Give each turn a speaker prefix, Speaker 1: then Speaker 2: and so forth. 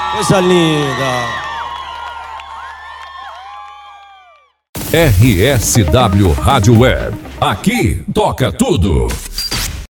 Speaker 1: Coisa linda.
Speaker 2: RSW Rádio Web. Aqui toca tudo.